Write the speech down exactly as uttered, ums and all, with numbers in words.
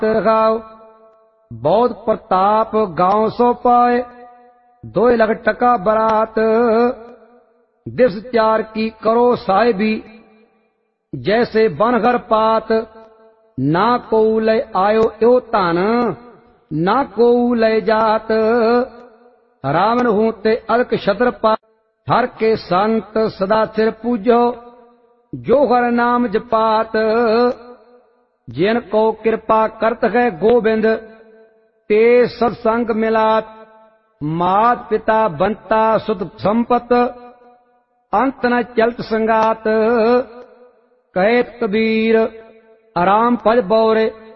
रखाओ बहुत प्रताप गांव सो पाए दो लख टका बरात दिवस चार की करो साहिबी जैसे बनघर पात ना को ले आयो यो धन ना को ले जात रावण हूं ते अलक छत्र पा हर के संत सदा सिर पूजो जो हर नाम जपात जिन को कृपा करत है गोविंद ते सत्संग मिलात मात पिता बंता सुत संपत अंत न चलत संगात कहत कबीर आराम पज बौरे